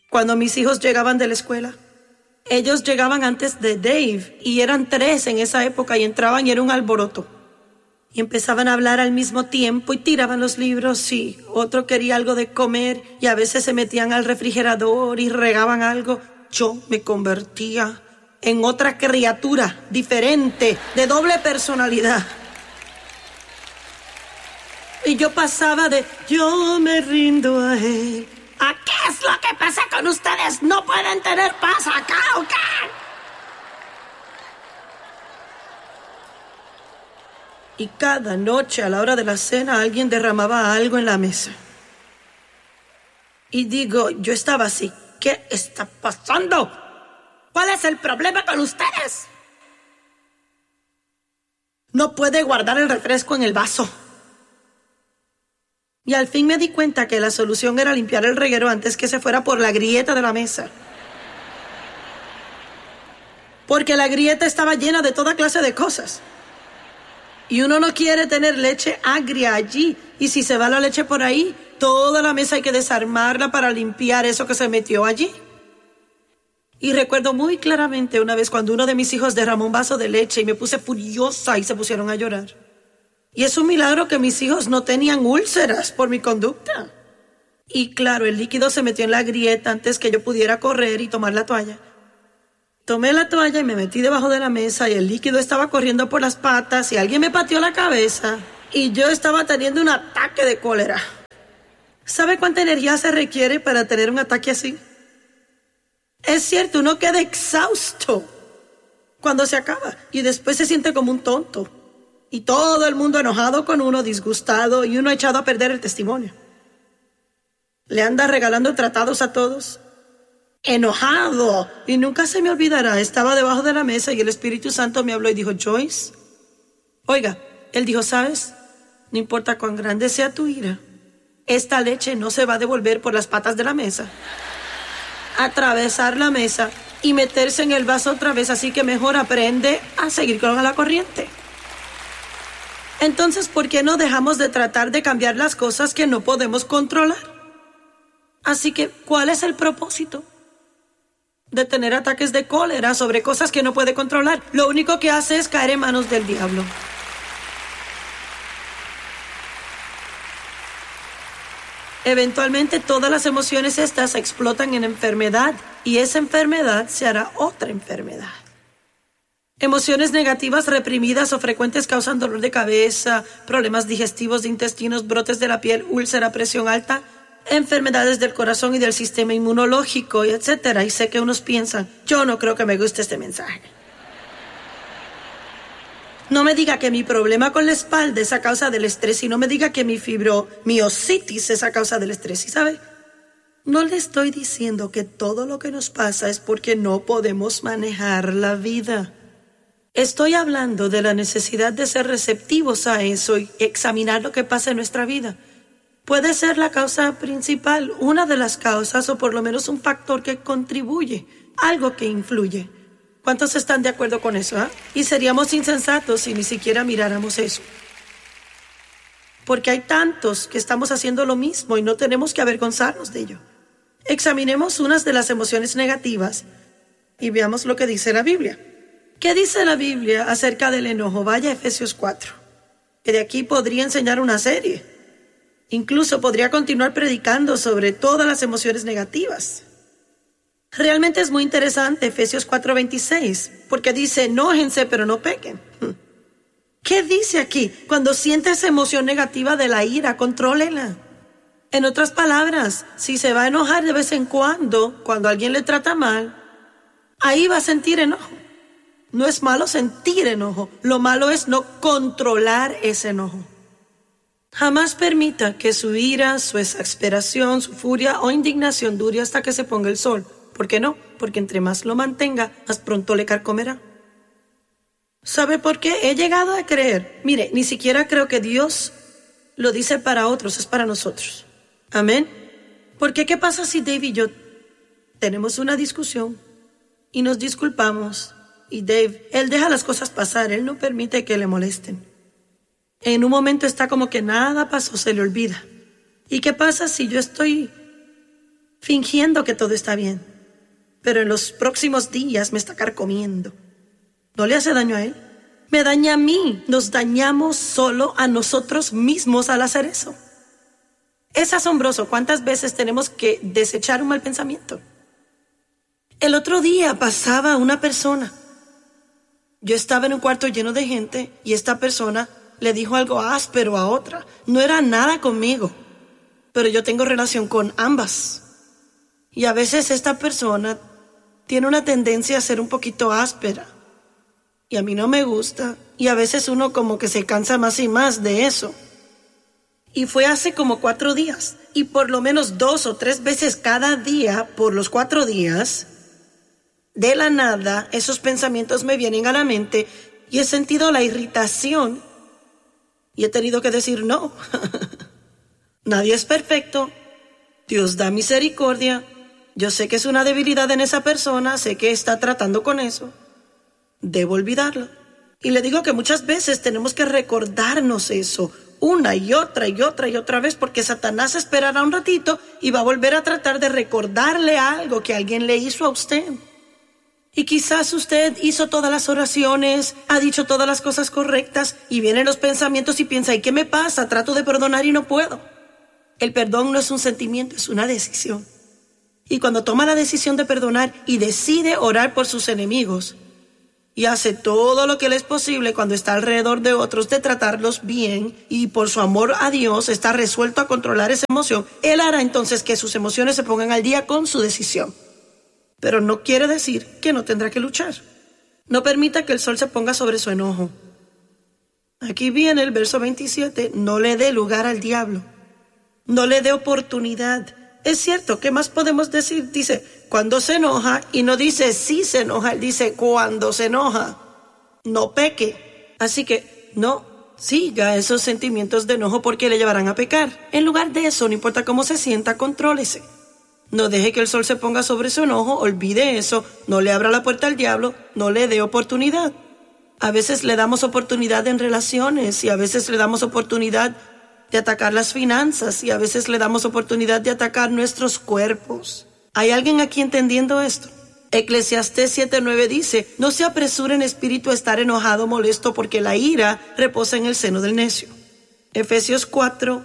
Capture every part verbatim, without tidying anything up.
Cuando mis hijos llegaban de la escuela, ellos llegaban antes de Dave y eran tres en esa época y entraban y era un alboroto. Y empezaban a hablar al mismo tiempo y tiraban los libros y otro quería algo de comer y a veces se metían al refrigerador y regaban algo. Yo me convertía en otra criatura diferente, de doble personalidad. Y yo pasaba de yo me rindo a él a ¿qué es lo que pasa con ustedes? ¿No pueden tener paz acá o qué? Y cada noche a la hora de la cena alguien derramaba algo en la mesa. Y digo, yo estaba así, ¿qué está pasando? ¿Cuál es el problema con ustedes? No puede guardar el refresco en el vaso. Y al fin me di cuenta que la solución era limpiar el reguero antes que se fuera por la grieta de la mesa. Porque la grieta estaba llena de toda clase de cosas. Y uno no quiere tener leche agria allí. Y si se va la leche por ahí, toda la mesa hay que desarmarla para limpiar eso que se metió allí. Y recuerdo muy claramente una vez cuando uno de mis hijos derramó un vaso de leche y me puse furiosa y se pusieron a llorar. Y es un milagro que mis hijos no tenían úlceras por mi conducta. Y claro, el líquido se metió en la grieta antes que yo pudiera correr y tomar la toalla. Tomé la toalla y me metí debajo de la mesa y el líquido estaba corriendo por las patas y alguien me pateó la cabeza y yo estaba teniendo un ataque de cólera. ¿Sabe cuánta energía se requiere para tener un ataque así? Es cierto, uno queda exhausto cuando se acaba y después se siente como un tonto. Y todo el mundo enojado con uno, disgustado y uno echado a perder el testimonio. Le anda regalando tratados a todos. Enojado. Y nunca se me olvidará, estaba debajo de la mesa y el Espíritu Santo me habló y dijo, Joyce, oiga, él dijo, ¿sabes? No importa cuán grande sea tu ira, esta leche no se va a devolver por las patas de la mesa. Atravesar la mesa y meterse en el vaso otra vez, así que mejor aprende a seguir con la corriente. Entonces, ¿por qué no dejamos de tratar de cambiar las cosas que no podemos controlar? Así que, ¿cuál es el propósito de tener ataques de cólera sobre cosas que no puede controlar? Lo único que hace es caer en manos del diablo. Eventualmente, todas las emociones estas explotan en enfermedad y esa enfermedad se hará otra enfermedad. Emociones negativas reprimidas o frecuentes causan dolor de cabeza, problemas digestivos de intestinos, brotes de la piel, úlcera, presión alta, enfermedades del corazón y del sistema inmunológico, etcétera. Y sé que unos piensan, yo no creo que me guste este mensaje. No me diga que mi problema con la espalda es a causa del estrés y no me diga que mi fibromiositis es a causa del estrés. ¿Y sabe? No le estoy diciendo que todo lo que nos pasa es porque no podemos manejar la vida. Estoy hablando de la necesidad de ser receptivos a eso y examinar lo que pasa en nuestra vida. Puede ser la causa principal, una de las causas o por lo menos un factor que contribuye, algo que influye. ¿Cuántos están de acuerdo con eso? ¿eh? Y seríamos insensatos si ni siquiera miráramos eso. Porque hay tantos que estamos haciendo lo mismo y no tenemos que avergonzarnos de ello. Examinemos unas de las emociones negativas y veamos lo que dice la Biblia. ¿Qué dice la Biblia acerca del enojo? Vaya a Efesios cuatro, que de aquí podría enseñar una serie. Incluso podría continuar predicando sobre todas las emociones negativas. Realmente es muy interesante Efesios cuatro veintiséis, porque dice, enójense pero no pequen. ¿Qué dice aquí? Cuando siente esa emoción negativa de la ira, contrólela. En otras palabras, si se va a enojar de vez en cuando, cuando alguien le trata mal, ahí va a sentir enojo. No es malo sentir enojo, lo malo es no controlar ese enojo. Jamás permita que su ira, su exasperación, su furia o indignación dure hasta que se ponga el sol. ¿Por qué no? Porque entre más lo mantenga, más pronto le carcomerá. ¿Sabe por qué? He llegado a creer, mire, ni siquiera creo que Dios lo dice para otros, es para nosotros. Amén. Porque ¿qué pasa si Dave y yo tenemos una discusión y nos disculpamos? Y Dave, él deja las cosas pasar, él no permite que le molesten. En un momento está como que nada pasó, se le olvida. ¿Y qué pasa si yo estoy fingiendo que todo está bien, pero en los próximos días me está carcomiendo. ¿No le hace daño a él? Me daña a mí. Nos dañamos solo a nosotros mismos al hacer eso. Es asombroso cuántas veces tenemos que desechar un mal pensamiento. El otro día pasaba una persona. Yo estaba en un cuarto lleno de gente y esta persona le dijo algo áspero a otra. No era nada conmigo, pero yo tengo relación con ambas. Y a veces esta persona tiene una tendencia a ser un poquito áspera. Y a mí no me gusta. Y a veces uno como que se cansa más y más de eso. Y fue hace como cuatro días. Y por lo menos dos o tres veces cada día, por los cuatro días, de la nada, esos pensamientos me vienen a la mente y he sentido la irritación. Y he tenido que decir no. Nadie es perfecto. Dios da misericordia. Yo sé que es una debilidad en esa persona. Sé que está tratando con eso. Debo olvidarlo. Y le digo que muchas veces tenemos que recordarnos eso una y otra y otra y otra vez, porque Satanás esperará un ratito y va a volver a tratar de recordarle algo que alguien le hizo a usted. Y quizás usted hizo todas las oraciones, ha dicho todas las cosas correctas y vienen los pensamientos y piensa, ¿y qué me pasa? Trato de perdonar y no puedo. El perdón no es un sentimiento, es una decisión. Y cuando toma la decisión de perdonar y decide orar por sus enemigos, y hace todo lo que le es posible cuando está alrededor de otros de tratarlos bien y por su amor a Dios está resuelto a controlar esa emoción, Él hará entonces que sus emociones se pongan al día con su decisión. Pero no quiere decir que no tendrá que luchar. No permita que el sol se ponga sobre su enojo. Aquí viene el verso veintisiete, no le dé lugar al diablo. No le dé oportunidad. Es cierto, ¿qué más podemos decir? Dice, cuando se enoja, y no dice si se enoja, él dice cuando se enoja. No peque. Así que no siga esos sentimientos de enojo porque le llevarán a pecar. En lugar de eso, no importa cómo se sienta, contrólese. No deje que el sol se ponga sobre su enojo, olvide eso, no le abra la puerta al diablo, no le dé oportunidad. A veces le damos oportunidad en relaciones y a veces le damos oportunidad de atacar las finanzas y a veces le damos oportunidad de atacar nuestros cuerpos. ¿Hay alguien aquí entendiendo esto? Eclesiastés siete nueve dice, no se apresure en espíritu a estar enojado o molesto porque la ira reposa en el seno del necio. Efesios cuatro,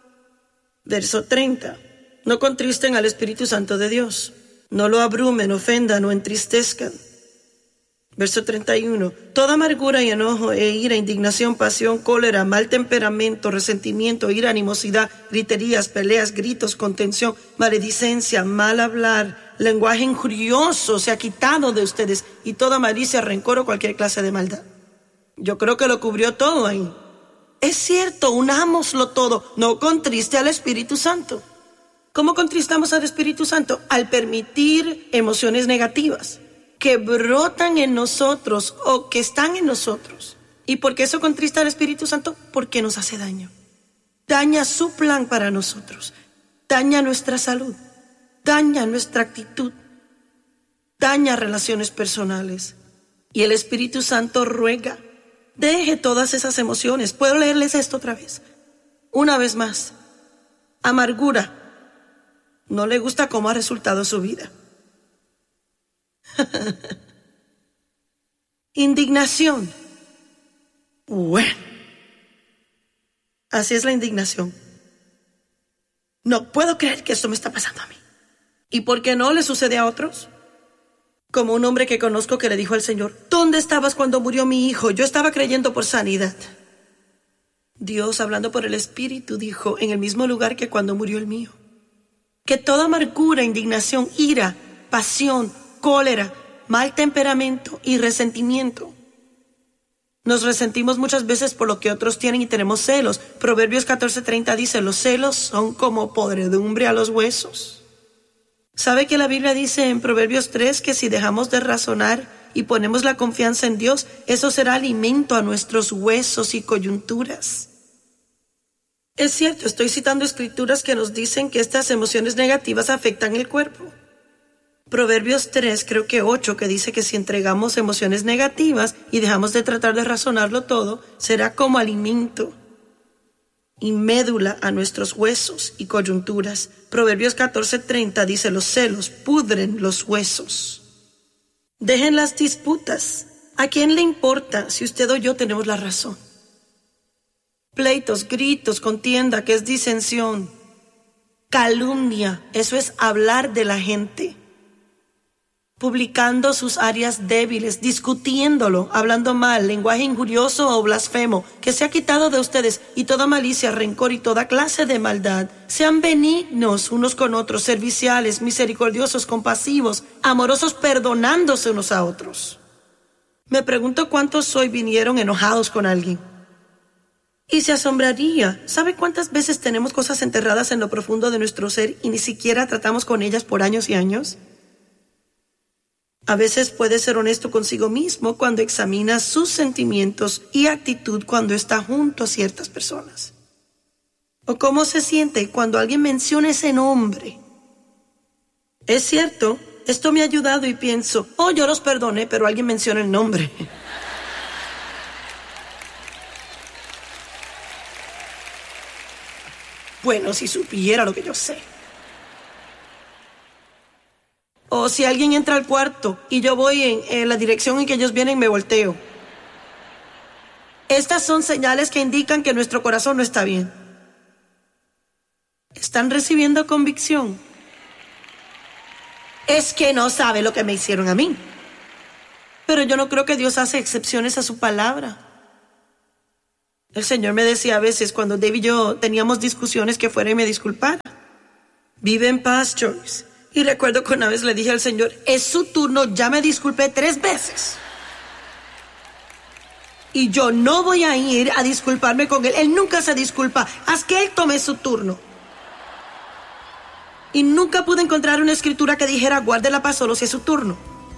verso treinta. No contristen al Espíritu Santo de Dios. No lo abrumen, ofendan o entristezcan. Verso treinta y uno. Toda amargura y enojo e ira, indignación, pasión, cólera, mal temperamento, resentimiento, ira, animosidad, griterías, peleas, gritos, contención, maledicencia, mal hablar, lenguaje injurioso se ha quitado de ustedes y toda malicia, rencor o cualquier clase de maldad. Yo creo que lo cubrió todo ahí. Es cierto, unámoslo todo. No contriste al Espíritu Santo. ¿Cómo contristamos al Espíritu Santo? Al permitir emociones negativas que brotan en nosotros o que están en nosotros. ¿Y por qué eso contrista al Espíritu Santo? Porque nos hace daño. Daña su plan para nosotros. Daña nuestra salud. Daña nuestra actitud. Daña relaciones personales. Y el Espíritu Santo ruega, deje todas esas emociones. ¿Puedo leerles esto otra vez? Una vez más. Amargura. No le gusta cómo ha resultado su vida. Indignación. Bueno, así es la indignación. No puedo creer que esto me está pasando a mí. ¿Y por qué no le sucede a otros? Como un hombre que conozco que le dijo al Señor, ¿dónde estabas cuando murió mi hijo? Yo estaba creyendo por sanidad. Dios, hablando por el Espíritu, dijo, en el mismo lugar que cuando murió el mío. Que toda amargura, indignación, ira, pasión, cólera, mal temperamento y resentimiento. Nos resentimos muchas veces por lo que otros tienen y tenemos celos. Proverbios catorce treinta dice, los celos son como podredumbre a los huesos. ¿Sabe que la Biblia dice en Proverbios tres que si dejamos de razonar y ponemos la confianza en Dios, eso será alimento a nuestros huesos y coyunturas? Es cierto, estoy citando escrituras que nos dicen que estas emociones negativas afectan el cuerpo. Proverbios tres, creo que ocho, que dice que si entregamos emociones negativas y dejamos de tratar de razonarlo todo, será como alimento. y médula a nuestros huesos y coyunturas. Proverbios catorce treinta dice, los celos pudren los huesos. Dejen las disputas. ¿A quién le importa si usted o yo tenemos la razón? Pleitos, gritos, contienda, que es disensión. Calumnia, eso es hablar de la gente. Publicando sus áreas débiles, discutiéndolo, hablando mal, lenguaje injurioso o blasfemo, que se ha quitado de ustedes, y toda malicia, rencor y toda clase de maldad. Sean benignos unos con otros, serviciales, misericordiosos, compasivos, amorosos, perdonándose unos a otros. Me pregunto cuántos hoy vinieron enojados con alguien. Y se asombraría. ¿Sabe cuántas veces tenemos cosas enterradas en lo profundo de nuestro ser y ni siquiera tratamos con ellas por años y años? A veces puede ser honesto consigo mismo cuando examina sus sentimientos y actitud cuando está junto a ciertas personas. O cómo se siente cuando alguien menciona ese nombre. Es cierto, esto me ha ayudado y pienso, oh, yo los perdoné, pero alguien menciona el nombre. Bueno, si supiera lo que yo sé. O si alguien entra al cuarto y yo voy en, en la dirección en que ellos vienen, me volteo. Estas son señales que indican que nuestro corazón no está bien. ¿Están recibiendo convicción? Es que no sabe lo que me hicieron a mí. Pero yo no creo que Dios hace excepciones a su palabra. El Señor me decía a veces cuando David y yo teníamos discusiones que fuera y me disculpara. Vive en paz, Joyce. Y recuerdo que una vez le dije al Señor, es su turno, ya me disculpé tres veces. Y yo no voy a ir a disculparme con Él. Él nunca se disculpa. Haz que Él tome su turno. Y nunca pude encontrar una escritura que dijera, guarde la paz solo si es su turno.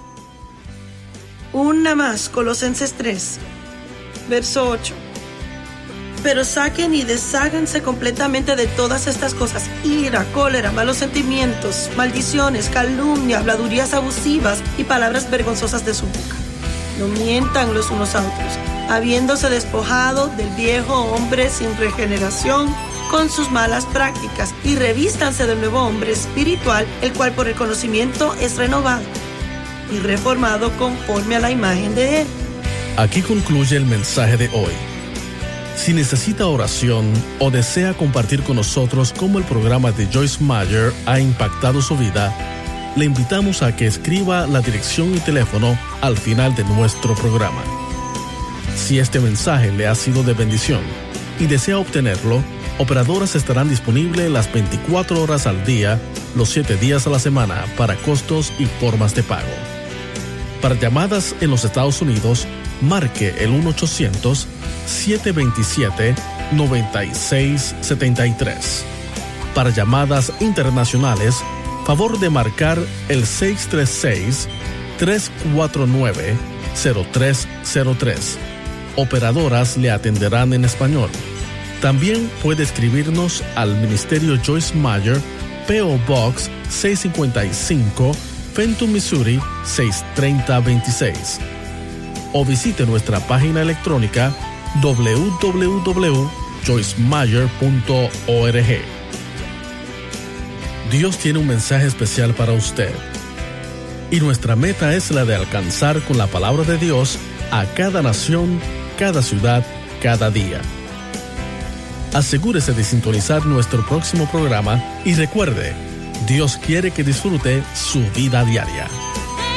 Una más, Colosenses tres, verso ocho. Pero saquen y desháganse completamente de todas estas cosas: ira, cólera, malos sentimientos, maldiciones, calumnia, habladurías abusivas y palabras vergonzosas de su boca. No mientan los unos a otros, habiéndose despojado del viejo hombre sin regeneración con sus malas prácticas, y revístanse del nuevo hombre espiritual, el cual por el conocimiento es renovado y reformado conforme a la imagen de Él. Aquí concluye el mensaje de hoy. Si necesita oración o desea compartir con nosotros cómo el programa de Joyce Meyer ha impactado su vida, le invitamos a que escriba la dirección y teléfono al final de nuestro programa. Si este mensaje le ha sido de bendición y desea obtenerlo, operadoras estarán disponibles las veinticuatro horas al día, los siete días a la semana, para costos y formas de pago. Para llamadas en los Estados Unidos, marque el uno ochocientos, siete dos siete, nueve seis siete tres. Para llamadas internacionales, favor de marcar el seis tres seis, tres cuatro nueve, cero tres cero tres. Operadoras le atenderán en español. También puede escribirnos al Ministerio Joyce Meyer, P O Box seiscientos cincuenta y cinco, Fenton, Missouri seis tres cero dos seis. O visite nuestra página electrónica doble u doble u doble u punto joyce meyer punto org. Dios tiene un mensaje especial para usted. Y nuestra meta es la de alcanzar con la palabra de Dios a cada nación, cada ciudad, cada día. Asegúrese de sintonizar nuestro próximo programa y recuerde, Dios quiere que disfrute su vida diaria.